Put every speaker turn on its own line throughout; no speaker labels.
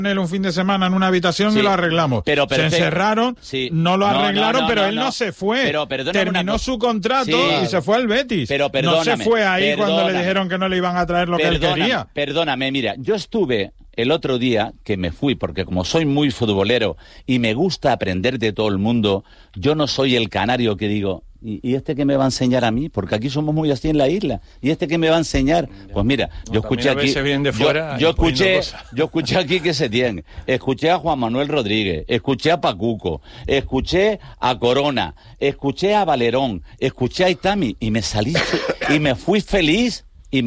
él un fin de semana en una habitación y lo arreglamos.
Pero
se encerraron, no lo arreglaron, pero él no se fue.
Pero
terminó su contrato y se fue al Betis.
Pero perdóname,
no se fue ahí cuando le dijeron que no le iban a traer lo que él quería.
Perdóname, mira, yo estuve el otro día que me fui, porque como soy muy futbolero y me gusta aprender de todo el mundo, yo no soy el canario que digo, ¿y este qué me va a enseñar a mí? Porque aquí somos muy así en la isla. ¿Y este qué me va a enseñar? Pues mira, yo escuché aquí... Yo escuché aquí que Setién, escuché a Juan Manuel Rodríguez, escuché a Pacuco, escuché a Corona, escuché a Valerón, escuché a Itami y me salí y me fui feliz.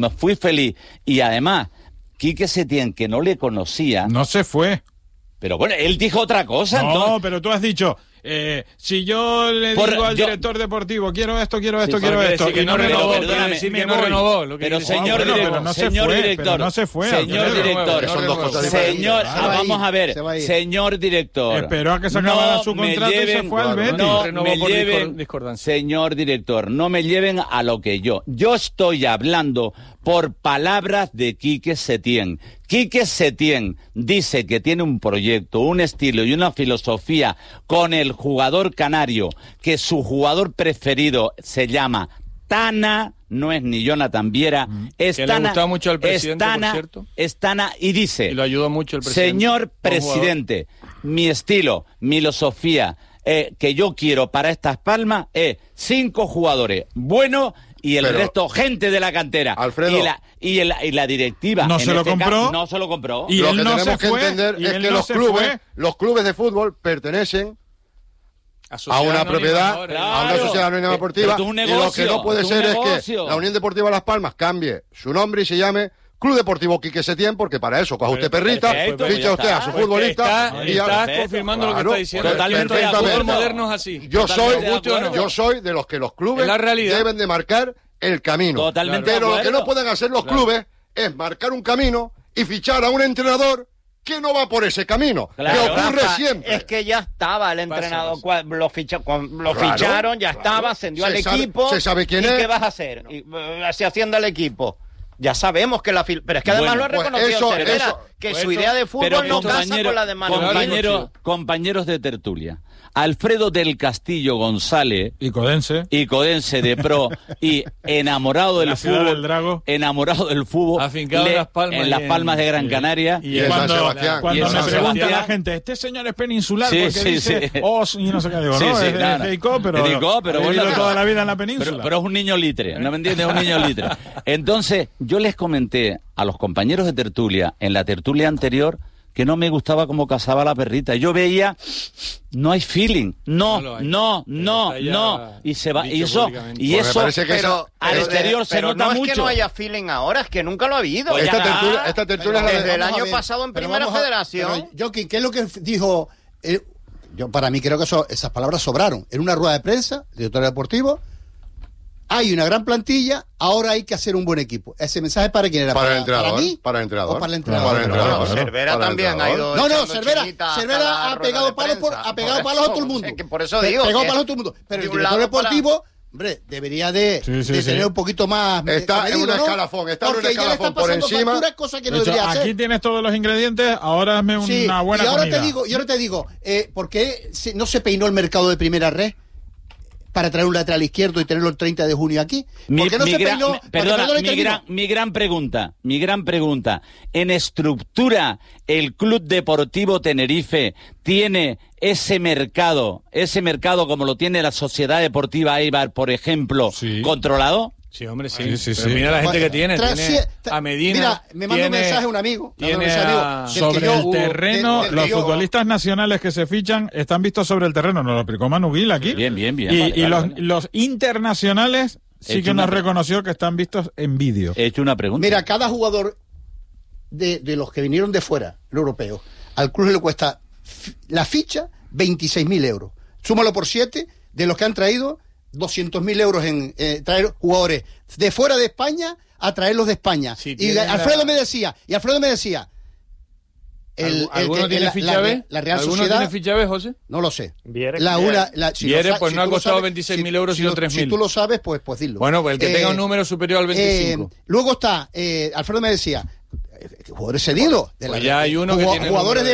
Y además... Quique Setién, que no le conocía...
No se fue.
Pero bueno, él dijo otra cosa.
No,
entonces...
pero tú has dicho... si yo le digo al director deportivo, quiero esto, quiero esto,
que
y
no renovó, decir que no renovó.
Pero señor director,
no se fue.
Señor director, vamos a ver, señor director.
Esperó a que se acabara su contrato y se fue al Betis.
No me lleven, señor director, no me lleven a lo que yo estoy hablando por palabras de Quique Setién. Quique Setién dice que tiene un proyecto, un estilo y una filosofía con el jugador canario, que su jugador preferido se llama Tana, no es ni Jonathan Viera, es
que
Tana,
le gustaba mucho al presidente,
Tana,
por cierto.
es Tana, y dice,
y lo ayudó mucho el presidente.
Señor presidente, mi estilo, mi filosofía que yo quiero para estas Palmas es 5 jugadores buenos y el resto gente de la cantera.
Alfredo,
y la directiva
no se lo compró.
No se lo compró.
Y lo que tenemos que entender es que los clubes de fútbol pertenecen a una propiedad, a una sociedad anónima deportiva, y lo que no puede ser es que la Unión Deportiva Las Palmas cambie su nombre y se llame Club Deportivo Quique Setién, porque para eso coja usted perrita, ficha usted a su futbolista y
está confirmando lo que está diciendo.
Totalmente de acuerdo.
Modernos así.
Yo soy de los que los clubes deben de marcar el camino.
Totalmente.
Pero lo que no pueden hacer los clubes es marcar un camino y fichar a un entrenador que no va por ese camino.
Claro.
Que ocurre siempre.
Es que ya estaba el entrenador, lo ficharon, ya estaba, ascendió al equipo.
Se sabe quién es.
¿Y qué vas a hacer? Así haciendo al equipo. Ya sabemos que pero es que además lo ha reconocido Cervera, que su idea de fútbol no casa con la de Manolín.
Compañeros de tertulia, Alfredo del Castillo González,
Icodense
de pro y enamorado del fútbol,
afincado
en Las Palmas de Gran Canaria.
Y cuando me pregunta la gente, este señor es peninsular, porque dice os y no sé qué, digo, no, es de Feicó, pero ha vivido toda la vida en la península.
Pero es un niño litre, ¿no me entiendes? Es un niño litre. Entonces, yo les comenté a los compañeros de tertulia, en la tertulia anterior, que no me gustaba cómo cazaba la perrita. Yo veía, no hay feeling, no. Y se va, y eso, pero al exterior se nota mucho.
No es que no haya feeling ahora, es que nunca lo ha habido.
Pues esta tertulia es
desde el año pasado en Primera Federación.
Joaquín, ¿qué es lo que dijo? Yo para mí creo que esas palabras sobraron. En una rueda de prensa, director deportivo, hay una gran plantilla, ahora hay que hacer un buen equipo. Ese mensaje para quién era,
para el entrenador,
para mí,
para el entrenador,
o para el entrenador.
Cervera también ha ido.
Cervera ha pegado palos a todo el mundo.
Por eso digo.
Pegado palos a todo el mundo. Pero el director deportivo, hombre, debería de tener un poquito más.
Está en un escalafón, por encima.
Cosa que no debería hacer.
Aquí tienes todos los ingredientes, ahora hazme una buena comida.
Y ahora te digo, ¿por qué no se peinó el mercado de primera red para traer un lateral izquierdo y tenerlo el 30 de junio aquí? ¿Por qué no se peinó?
Mi gran pregunta. ¿En estructura el Club Deportivo Tenerife tiene ese mercado como lo tiene la Sociedad Deportiva Eibar, por ejemplo, controlado?
Sí, hombre, sí. Pero mira la gente que tiene a Medina.
Mira, me manda un mensaje un amigo.
Sobre el terreno, los futbolistas nacionales que se fichan están vistos sobre el terreno. Nos lo explicó Manu Gil aquí.
Bien.
Y los internacionales sí que nos reconoció que están vistos en vídeo.
He hecho una pregunta.
Mira, cada jugador de los que vinieron de fuera, el europeo, al club le cuesta la ficha 26.000 euros. Súmalo por 7, de los que han traído 200.000 euros en traer jugadores de fuera de España a traerlos de España. Sí, y Alfredo me decía,
¿alguno tiene ficha B?
La Real
¿Alguno
Sociedad
tiene ficha B, José?
No lo sé.
Viere, pues no ha costado 26.000 euros, sino 3.000.
Si tú lo sabes, pues dilo.
Bueno, pues el que tenga un número superior al 25.
Luego está, Alfredo me decía, jugadores cedidos.
Pues ya hay uno que tiene
jugadores